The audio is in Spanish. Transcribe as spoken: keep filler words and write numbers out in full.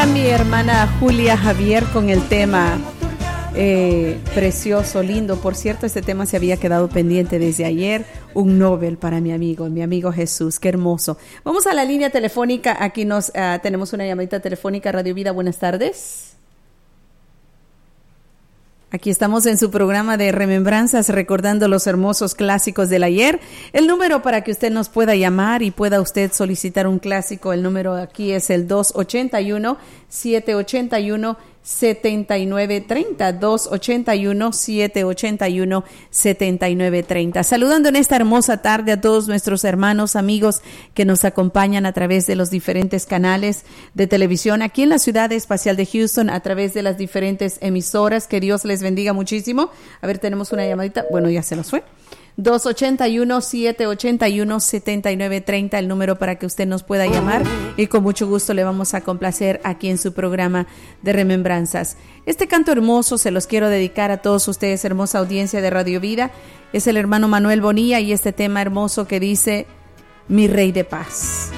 está mi hermana Julia Javier con el tema eh, precioso, lindo. Por cierto, este tema se había quedado pendiente desde ayer. Un Nobel para mi amigo, mi amigo Jesús. Qué hermoso. Vamos a la línea telefónica. Aquí nos uh, tenemos una llamadita telefónica. Radio Vida, buenas tardes. Aquí estamos en su programa de Remembranzas, recordando los hermosos clásicos del ayer. El número para que usted nos pueda llamar y pueda usted solicitar un clásico, el número aquí es el dos ocho uno, siete ocho uno, siete nueve tres cero, dos ocho uno, siete ocho uno, siete nueve tres cero. Saludando en esta hermosa tarde a todos nuestros hermanos, amigos que nos acompañan a través de los diferentes canales de televisión aquí en la ciudad espacial de Houston, a través de las diferentes emisoras. Que Dios les bendiga muchísimo. A ver, tenemos una llamadita. Bueno, ya se nos fue. dos ocho uno, siete ocho uno, siete nueve tres cero, el número para que usted nos pueda llamar y con mucho gusto le vamos a complacer aquí en su programa de Remembranzas. Este canto hermoso se los quiero dedicar a todos ustedes, hermosa audiencia de Radio Vida. Es el hermano Manuel Bonilla y este tema hermoso que dice Mi Rey de Paz.